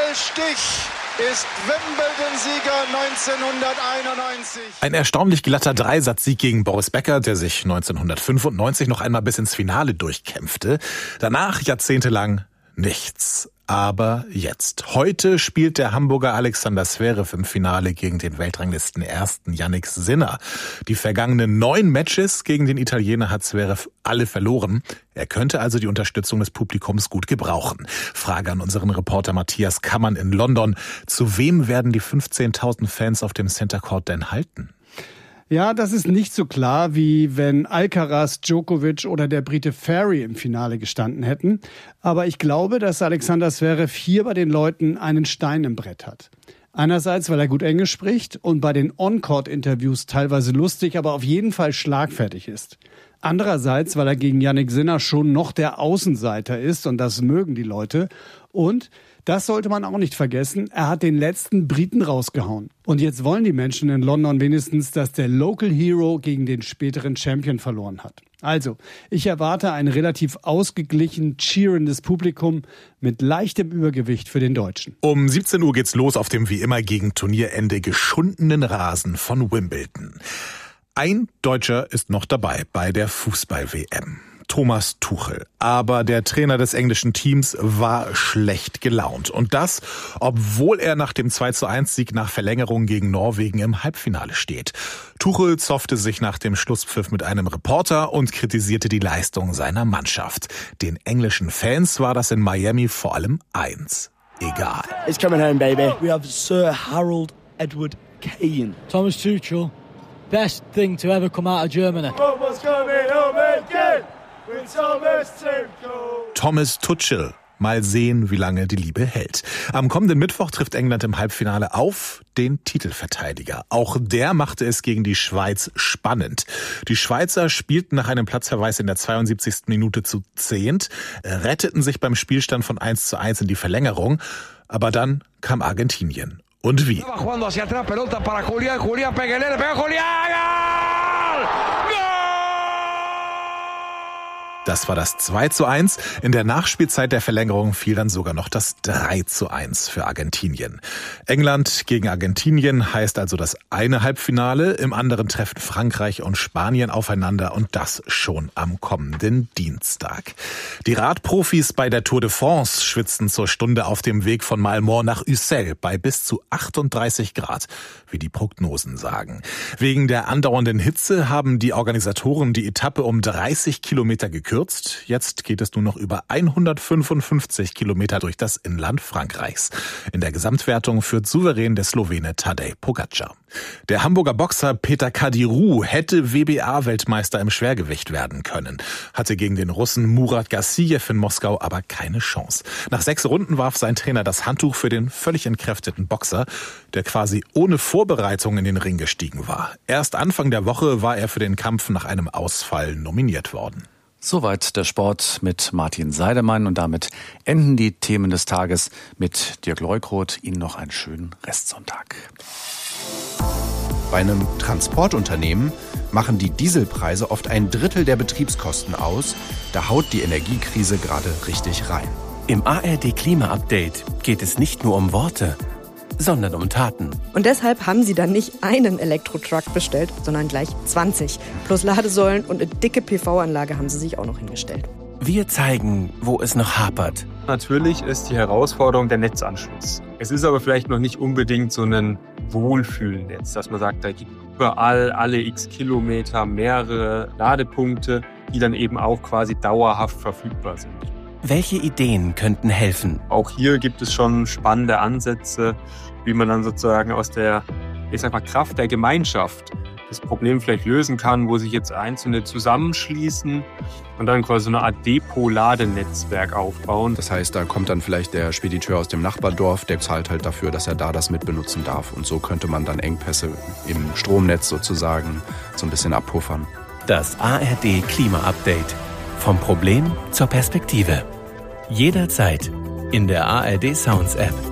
Stich ist Wimbledon-Sieger 1991. Ein erstaunlich glatter Dreisatzsieg gegen Boris Becker, der sich 1995 noch einmal bis ins Finale durchkämpfte. Danach jahrzehntelang nichts. Aber jetzt. Heute spielt der Hamburger Alexander Zverev im Finale gegen den Weltranglisten-Ersten Jannik Sinner. Die vergangenen 9 Matches gegen den Italiener hat Zverev alle verloren. Er könnte also die Unterstützung des Publikums gut gebrauchen. Frage an unseren Reporter Matthias Kammann in London. Zu wem werden die 15.000 Fans auf dem Center Court denn halten? Ja, das ist nicht so klar, wie wenn Alcaraz, Djokovic oder der Brite Ferry im Finale gestanden hätten. Aber ich glaube, dass Alexander Zverev hier bei den Leuten einen Stein im Brett hat. Einerseits, weil er gut Englisch spricht und bei den On-Court-Interviews teilweise lustig, aber auf jeden Fall schlagfertig ist. Andererseits, weil er gegen Jannik Sinner schon noch der Außenseiter ist und das mögen die Leute. Und das sollte man auch nicht vergessen, er hat den letzten Briten rausgehauen. Und jetzt wollen die Menschen in London wenigstens, dass der Local Hero gegen den späteren Champion verloren hat. Also, ich erwarte ein relativ ausgeglichen, cheerendes Publikum mit leichtem Übergewicht für den Deutschen. Um 17 Uhr geht's los auf dem wie immer gegen Turnierende geschundenen Rasen von Wimbledon. Ein Deutscher ist noch dabei bei der Fußball-WM. Thomas Tuchel. Aber der Trainer des englischen Teams war schlecht gelaunt. Und das, obwohl er nach dem 2:1-Sieg nach Verlängerung gegen Norwegen im Halbfinale steht. Tuchel zoffte sich nach dem Schlusspfiff mit einem Reporter und kritisierte die Leistung seiner Mannschaft. Den englischen Fans war das in Miami vor allem eins: egal. It's coming home, baby. We have Sir Harold Edward Kane. Thomas Tuchel, best thing to ever come out of Germany. What's coming home again? Thomas Tuchel. Mal sehen, wie lange die Liebe hält. Am kommenden Mittwoch trifft England im Halbfinale auf den Titelverteidiger. Auch der machte es gegen die Schweiz spannend. Die Schweizer spielten nach einem Platzverweis in der 72. Minute zu 10, retteten sich beim Spielstand von 1:1 in die Verlängerung. Aber dann kam Argentinien. Und wie? Das war das 2:1. In der Nachspielzeit der Verlängerung fiel dann sogar noch das 3:1 für Argentinien. England gegen Argentinien heißt also das eine Halbfinale. Im anderen treffen Frankreich und Spanien aufeinander und das schon am kommenden Dienstag. Die Radprofis bei der Tour de France schwitzen zur Stunde auf dem Weg von Malmort nach Ussel bei bis zu 38 Grad, wie die Prognosen sagen. Wegen der andauernden Hitze haben die Organisatoren die Etappe um 30 Kilometer gekürzt. Jetzt geht es nur noch über 155 Kilometer durch das Inland Frankreichs. In der Gesamtwertung führt souverän der Slowene Tadej Pogačar. Der Hamburger Boxer Peter Kadiru hätte WBA-Weltmeister im Schwergewicht werden können, hatte gegen den Russen Murat Gassiev in Moskau aber keine Chance. Nach 6 Runden warf sein Trainer das Handtuch für den völlig entkräfteten Boxer, der quasi ohne Vorbereitung in den Ring gestiegen war. Erst Anfang der Woche war er für den Kampf nach einem Ausfall nominiert worden. Soweit der Sport mit Martin Seidemann und damit enden die Themen des Tages mit Dirk Leukroth. Ihnen noch einen schönen Restsonntag. Bei einem Transportunternehmen machen die Dieselpreise oft 1/3 der Betriebskosten aus. Da haut die Energiekrise gerade richtig rein. Im ARD Klima-Update geht es nicht nur um Worte, sondern um Taten. Und deshalb haben sie dann nicht einen Elektrotruck bestellt, sondern gleich 20. Plus Ladesäulen und eine dicke PV-Anlage haben sie sich auch noch hingestellt. Wir zeigen, wo es noch hapert. Natürlich ist die Herausforderung der Netzanschluss. Es ist aber vielleicht noch nicht unbedingt so ein Wohlfühlnetz, dass man sagt, da gibt überall alle x Kilometer mehrere Ladepunkte, die dann eben auch quasi dauerhaft verfügbar sind. Welche Ideen könnten helfen? Auch hier gibt es schon spannende Ansätze, wie man dann sozusagen aus der, Kraft der Gemeinschaft das Problem vielleicht lösen kann, wo sich jetzt Einzelne zusammenschließen und dann quasi so eine Art Depot-Ladenetzwerk aufbauen. Das heißt, da kommt dann vielleicht der Spediteur aus dem Nachbardorf, der zahlt halt dafür, dass er da das mitbenutzen darf. Und so könnte man dann Engpässe im Stromnetz sozusagen so ein bisschen abpuffern. Das ARD Klima-Update. Vom Problem zur Perspektive. Jederzeit in der ARD Sounds App.